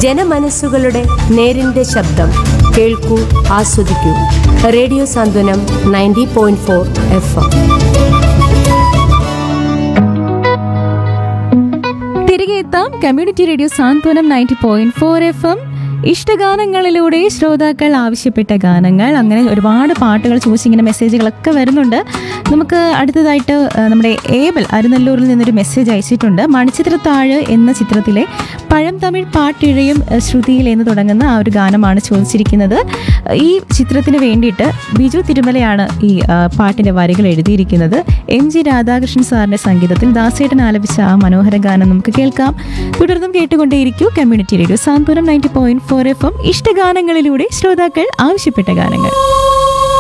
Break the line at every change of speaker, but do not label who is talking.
ജനമനസ്സുകളുടെ നേരിന്റെ ശബ്ദം. കേൾക്കൂ, ആസ്വദിക്കൂ. റേഡിയോ സാന്ത്വനം 90.4 FM.
തിരികെ എത്താം. കമ്മ്യൂണിറ്റി റേഡിയോ സാന്ത്വനം 90.4 FM. ഇഷ്ടഗാനങ്ങളിലൂടെ ശ്രോതാക്കൾ ആവശ്യപ്പെട്ട ഗാനങ്ങൾ, അങ്ങനെ ഒരുപാട് പാട്ടുകൾ ചോദിച്ചിങ്ങനെ മെസ്സേജുകളൊക്കെ വരുന്നുണ്ട്. നമുക്ക് അടുത്തതായിട്ട് നമ്മുടെ ഏബൽ അരുനല്ലൂരിൽ നിന്നൊരു മെസ്സേജ് അയച്ചിട്ടുണ്ട്. മണിച്ചിത്രത്താഴ് എന്ന ചിത്രത്തിലെ പഴം തമിഴ് പാട്ടിഴയും ശ്രുതിയിൽ എന്ന് തുടങ്ങുന്ന ആ ഒരു ഗാനമാണ് ചോദിച്ചിരിക്കുന്നത്. ഈ ചിത്രത്തിന് വേണ്ടിയിട്ട് ബിജു തിരുമലയാണ് ഈ പാട്ടിൻ്റെ വരികൾ എഴുതിയിരിക്കുന്നത്. MG രാധാകൃഷ്ണൻ സാറിൻ്റെ സംഗീതത്തിൽ ദാസേട്ടൻ ആലപിച്ച ആ മനോഹര ഗാനം നമുക്ക് കേൾക്കാം. തുടർന്നും കേട്ടുകൊണ്ടേയിരിക്കൂ കമ്മ്യൂണിറ്റി റേഡിയോ സാന്ത്വനം 90.4 FM. ഇഷ്ടഗാനങ്ങളിലൂടെ ശ്രോതാക്കൾ ആവശ്യപ്പെട്ട ഗാനങ്ങൾ.